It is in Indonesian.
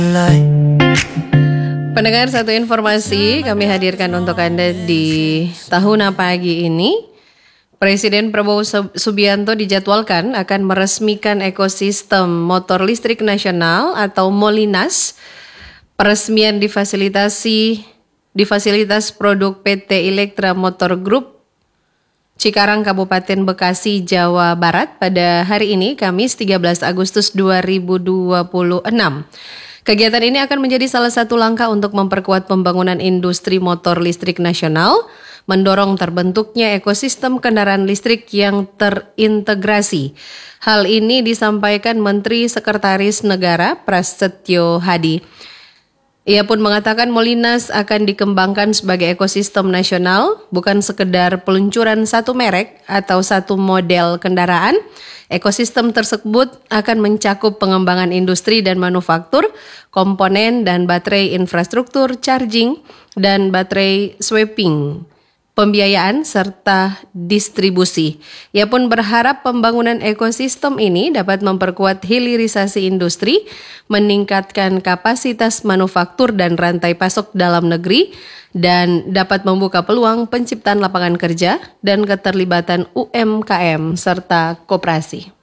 Pendengar, satu informasi kami hadirkan untuk Anda di Tahuna pagi ini. Presiden Prabowo Subianto dijadwalkan akan meresmikan ekosistem motor listrik nasional atau Molinas. Peresmian di fasilitas produk PT Elektra Motor Group Cikarang, Kabupaten Bekasi, Jawa Barat pada hari ini, Kamis 13 Agustus 2026. Kegiatan ini akan menjadi salah satu langkah untuk memperkuat pembangunan industri motor listrik nasional, mendorong terbentuknya ekosistem kendaraan listrik yang terintegrasi. Hal ini disampaikan Menteri Sekretaris Negara Prasetyo Hadi. Ia pun mengatakan Molinas akan dikembangkan sebagai ekosistem nasional, bukan sekedar peluncuran satu merek atau satu model kendaraan. Ekosistem tersebut akan mencakup pengembangan industri dan manufaktur, komponen dan baterai infrastruktur charging dan baterai swapping, pembiayaan serta distribusi. Ia pun berharap pembangunan ekosistem ini dapat memperkuat hilirisasi industri, meningkatkan kapasitas manufaktur dan rantai pasok dalam negeri, dan dapat membuka peluang penciptaan lapangan kerja dan keterlibatan UMKM serta koperasi.